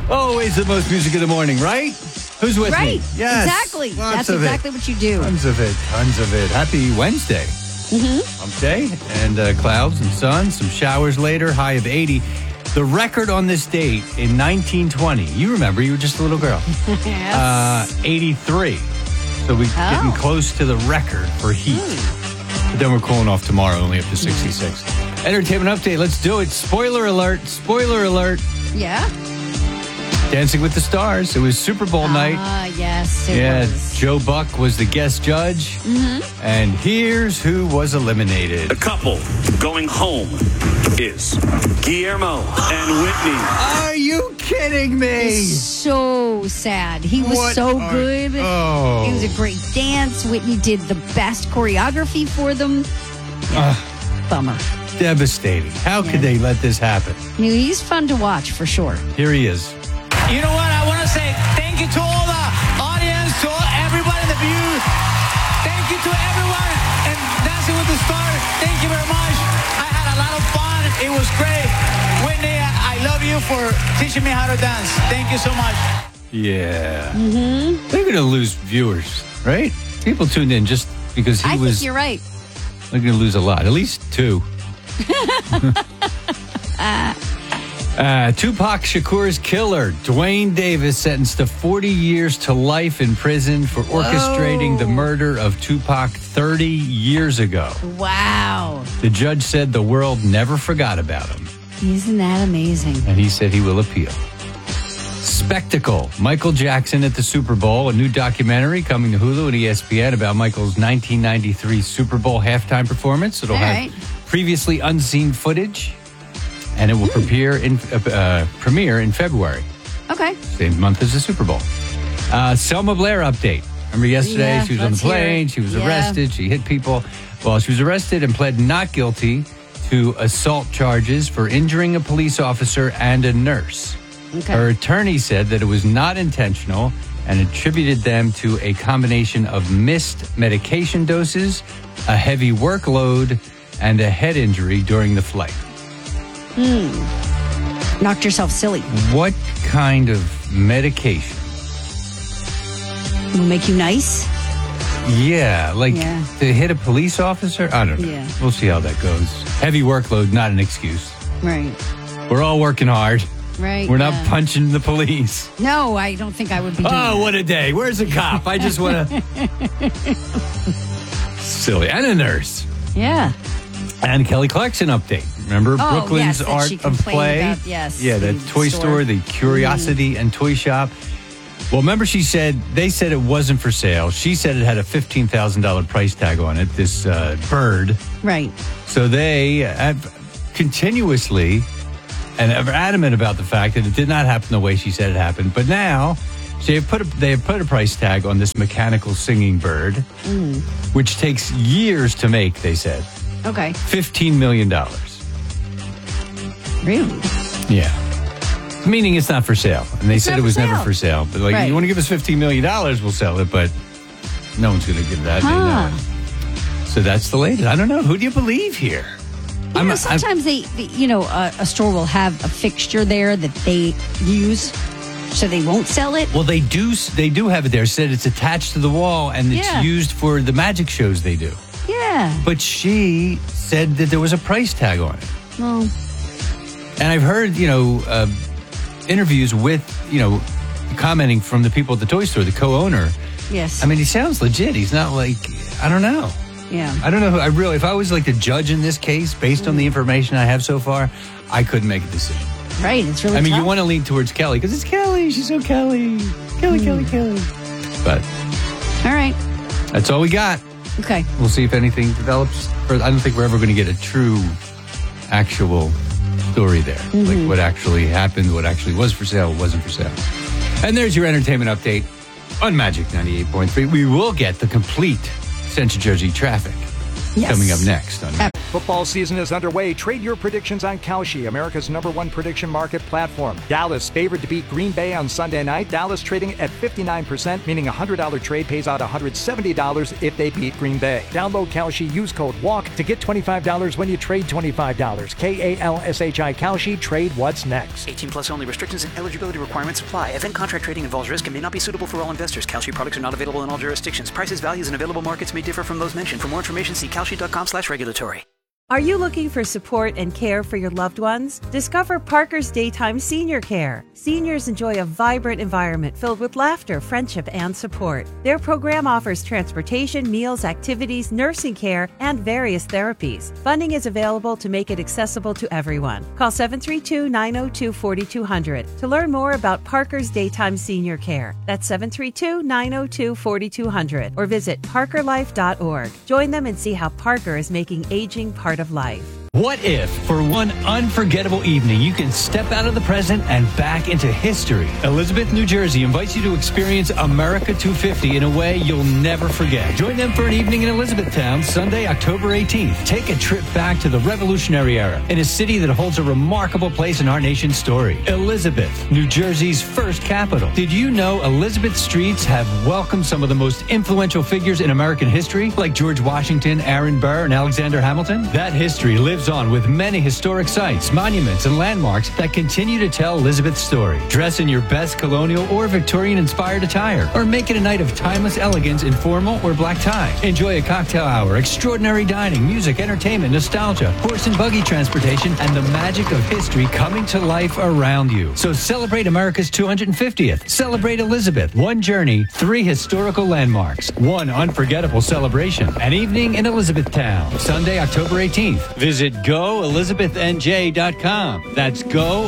Always the most music in the morning, right? Who's with me? Right. Yes. Exactly. Lots That's of exactly what you do. Tons of it. Happy Wednesday. Hump day and clouds and sun, some showers later, high of 80. The record on this date in 1920, you remember, you were just a little girl, Yes. 83. So we're getting close to the record for heat. But then we're cooling off tomorrow, only up to 66. Entertainment update, let's do it. Spoiler alert. Yeah. Dancing with the Stars. It was Super Bowl night. Yes, it was. Joe Buck was the guest judge. And here's who was eliminated. The couple going home is Guillermo and Whitney. Are you kidding me? So sad. He was What so are- good. Oh. It was a great dance. Whitney did the best choreography for them. Bummer. Devastating. How could they let this happen? He's fun to watch for sure. Here he is. You know what? I want to say thank you to all the audience, to everybody in the view. Thank you to everyone in Dancing with the Stars. Thank you very much. I had a lot of fun. It was great. Whitney, I love you for teaching me how to dance. Thank you so much. Yeah. They're going to lose viewers, right? People tuned in just because he I was. think you're right. They're going to lose a lot. At least 2. Tupac Shakur's killer, Dwayne Davis, sentenced to 40 years to life in prison for orchestrating the murder of Tupac 30 years ago. Wow. The judge said the world never forgot about him, Isn't that amazing? and he said he will appeal. Spectacle, Michael Jackson at the Super Bowl, a new documentary coming to Hulu and ESPN about Michael's 1993 Super Bowl halftime performance. It'll All have right. previously unseen footage, and it will premiere in February, Okay. same month as the Super Bowl. Selma Blair update. Remember yesterday, Yeah, she was on the let's hear plane, it. she was Yeah. arrested, she hit people. Well, she was arrested and pled not guilty to assault charges for injuring a police officer and a nurse. Okay. Her attorney said that it was not intentional and attributed them to a combination of missed medication doses, a heavy workload, and a head injury during the flight. Knocked yourself silly. What kind of medication? Will make you nice. Yeah, like Yeah. to hit a police officer? I don't know. Yeah. We'll see how that goes. Heavy workload, not an excuse. Right. We're all working hard. Right. We're not yeah. punching the police. No, I don't think I would be doing Oh, that. what a day. Where's the cop? I just want to... Silly. And a nurse. Yeah. And Kelly Clarkson update. Remember Oh, Brooklyn's yes, that Art she of complained Play? about, yes, Yeah, the the toy store. store, the Curiosity and Toy Shop. Well, remember they said it wasn't for sale. She said it had a $15,000 price tag on it, this bird. Right. So they have continuously and are adamant about the fact that it did not happen the way she said it happened. But now they have put a price tag on this mechanical singing bird, which takes years to make, they said. Okay. $15 million. Really? Yeah. Meaning it's not for sale. And they said not it was for never sale. for sale. But like, Right. you want to give us $15 million, we'll sell it. But no one's going to give that. They know it. So that's the latest. I don't know. Who do you believe here? You know, sometimes a store will have a fixture there that they use, so they won't sell it. Well, they do have it there. It said it's attached to the wall and it's Yeah. used for the magic shows they do. Yeah. But she said that there was a price tag on it. Well, And I've heard, interviews with, commenting from the people at the toy store, the co-owner. yes. I mean, he sounds legit. He's not like, I don't know. yeah. I don't know. If I was like the judge in this case, based on the information I have so far, I couldn't make a decision. Right. It's really I mean, tough. you want to lean towards Kelly because it's Kelly. She's so Kelly. Kelly. But All right. that's all we got. Okay. We'll see if anything develops. I don't think we're ever going to get a true, actual story there. Like what actually happened, what actually was for sale, what wasn't for sale. And there's your entertainment update on Magic 98.3. We will get the complete Central Jersey traffic Yes. coming up next on Football season is underway. Trade your predictions on Kalshi, America's #1 prediction market platform. Dallas favored to beat Green Bay on Sunday night. Dallas trading at 59%, meaning a $100 trade pays out $170 if they beat Green Bay. Download Kalshi, use code WALK to get $25 when you trade $25. KALSHI Kalshi, trade what's next. 18 plus only. Restrictions and eligibility requirements apply. Event contract trading involves risk and may not be suitable for all investors. Kalshi products are not available in all jurisdictions. Prices, values, and available markets may differ from those mentioned. For more information, see kalshi.com/regulatory. Are you looking for support and care for your loved ones? Discover Parker's Daytime Senior Care. Seniors enjoy a vibrant environment filled with laughter, friendship, and support. Their program offers transportation, meals, activities, nursing care, and various therapies. Funding is available to make it accessible to everyone. Call 732-902-4200 to learn more about Parker's Daytime Senior Care. That's 732-902-4200 or visit parkerlife.org. Join them and see how Parker is making aging part of life. What if, for one unforgettable evening, you can step out of the present and back into history? Elizabeth, New Jersey invites you to experience America 250 in a way you'll never forget. Join them for an evening in Elizabethtown, Sunday, October 18th. Take a trip back to the Revolutionary era in a city that holds a remarkable place in our nation's story. Elizabeth, New Jersey's first capital. Did you know Elizabeth streets have welcomed some of the most influential figures in American history, like George Washington, Aaron Burr, and Alexander Hamilton? That history lives on with many historic sites, monuments, and landmarks that continue to tell Elizabeth's story. Dress in your best colonial or Victorian-inspired attire, or make it a night of timeless elegance in formal or black tie. Enjoy a cocktail hour, extraordinary dining, music, entertainment, nostalgia, horse and buggy transportation, and the magic of history coming to life around you. So celebrate America's 250th. Celebrate Elizabeth. One journey, 3 historical landmarks, 1 unforgettable celebration. An evening in Elizabethtown, Sunday, October 18th. Visit GoElizabethNJ.com. That's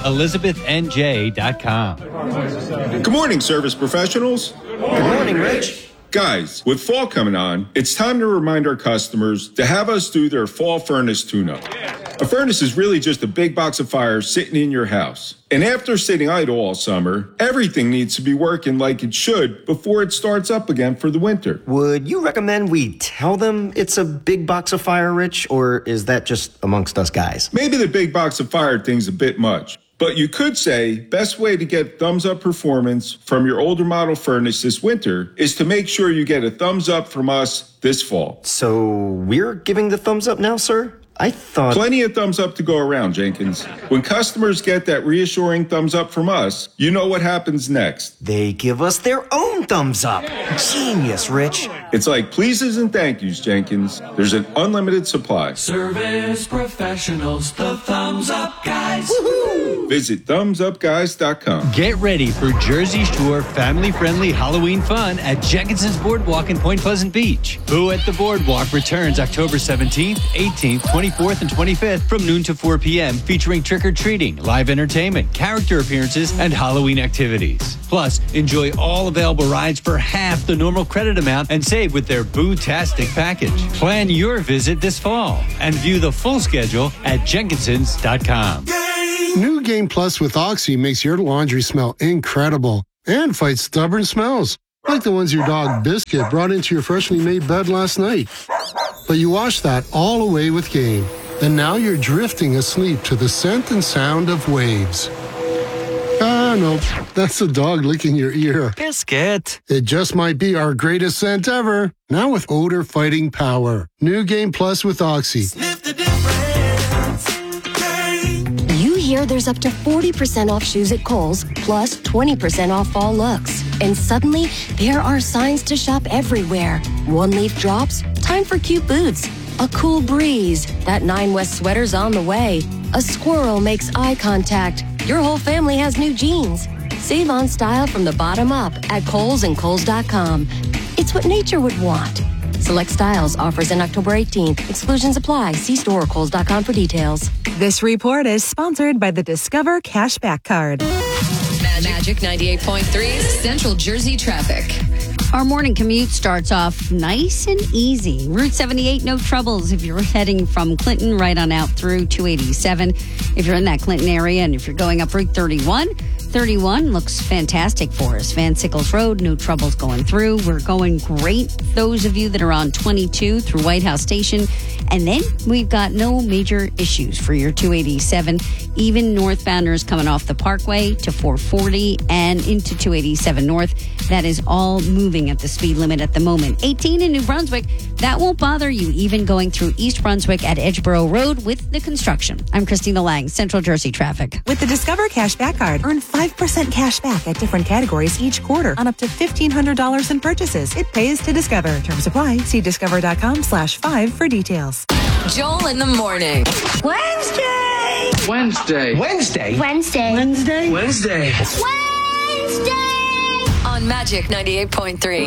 GoElizabethNJ.com. Good morning, service professionals. Good morning, Rich. Guys, with fall coming on, it's time to remind our customers to have us do their fall furnace tune-up. A furnace is really just a big box of fire sitting in your house. And after sitting idle all summer, everything needs to be working like it should before it starts up again for the winter. Would you recommend we tell them it's a big box of fire, Rich, or is that just amongst us guys? Maybe the big box of fire thing's a bit much. But you could say, best way to get thumbs up performance from your older model furnace this winter is to make sure you get a thumbs up from us this fall. So we're giving the thumbs up now, sir? I thought... Plenty of thumbs up to go around, Jenkins. When customers get that reassuring thumbs up from us, you know what happens next. They give us their own thumbs up. Genius, Rich. It's like pleases and thank yous, Jenkins. There's an unlimited supply. Service professionals, the thumbs up guys. Woohoo! Visit thumbsupguys.com. Get ready for Jersey Shore family-friendly Halloween fun at Jenkinson's Boardwalk in Point Pleasant Beach. Boo at the Boardwalk returns October 17th, 18th, 24th, and 25th from noon to 4 p.m. featuring trick-or-treating, live entertainment, character appearances, and Halloween activities. Plus, enjoy all available rides for half the normal credit amount and save with their Boo-tastic package. Plan your visit this fall and view the full schedule at Jenkinsons.com. New Game Plus with Oxy makes your laundry smell incredible and fights stubborn smells, like the ones your dog Biscuit brought into your freshly made bed last night. But you washed that all away with Game, and now you're drifting asleep to the scent and sound of waves. Ah, no, that's the dog licking your ear. Biscuit. It just might be our greatest scent ever, now with odor-fighting power. New Game Plus with Oxy. Sniff the difference. You hear there's up to 40% off shoes at Kohl's, plus 20% off fall looks. And suddenly, there are signs to shop everywhere. One-leaf drops, time for cute boots. A cool breeze, that 9 West sweater's on the way. A squirrel makes eye contact. Your whole family has new jeans. Save on style from the bottom up at Kohl's and Kohl's.com. It's what nature would want. Select styles, offers in October 18th. Exclusions apply. See store or Kohl's.com for details. This report is sponsored by the Discover Cashback Card. Magic 98.3 Central Jersey traffic. Our morning commute starts off nice and easy. Route 78, no troubles if you're heading from Clinton right on out through 287. If you're in that Clinton area and if you're going up Route 31, 31 looks fantastic for us. Van Sickles Road, no troubles going through. We're going great. Those of you that are on 22 through White House Station. And then we've got no major issues for your 287. Even northbounders coming off the Parkway to 440 and into 287 North. That is all moving at the speed limit at the moment. 18 in New Brunswick. That won't bother you, even going through East Brunswick at Edgeboro Road with the construction. I'm Christina Lang, Central Jersey Traffic. With the Discover Cashback Card, earn 5% cash back at different categories each quarter on up to $1,500 in purchases. It pays to Discover. Terms apply. See discover.com/5 for details. Joel in the morning. Wednesday. On Magic 98.3.